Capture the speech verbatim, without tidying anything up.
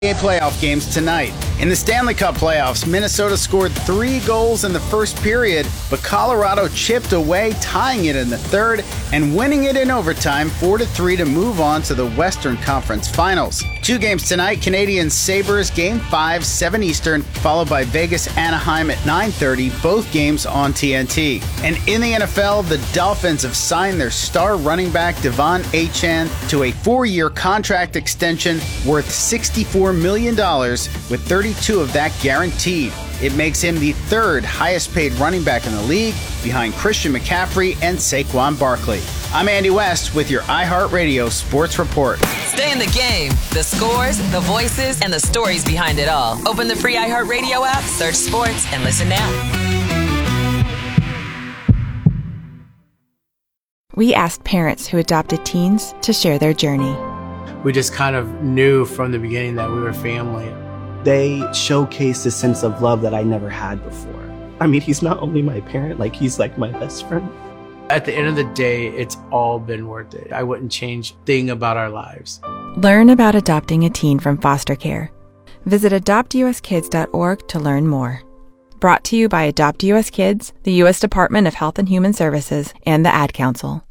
playoff games tonight. In the Stanley Cup playoffs, Minnesota scored three goals in the first period, but Colorado chipped away, tying it in the third and winning it in overtime four to three to move on to the Western Conference Finals. Two games tonight, Canadiens Sabres Game five, seven Eastern, followed by Vegas Anaheim at nine thirty, both games on T N T. And in the N F L, the Dolphins have signed their star running back Devon Achane to a four-year contract extension worth sixty-four million dollars, with thirty-two of that guaranteed. It makes him the third highest paid running back in the league, behind Christian McCaffrey and Saquon Barkley. I'm Andy West with your iHeartRadio Sports Report. Stay in the game. The scores, the voices, and the stories behind it all. Open the free iHeartRadio app, search sports, and listen now. We asked parents who adopted teens to share their journey. We just kind of knew from the beginning that we were family. They showcased a sense of love that I never had before. I mean, he's not only my parent, like he's like my best friend. At the end of the day, it's all been worth it. I wouldn't change a thing about our lives. Learn about adopting a teen from foster care. Visit adopt u s kids dot org to learn more. Brought to you by Adopt U S Kids, the U S Department of Health and Human Services, and the Ad Council.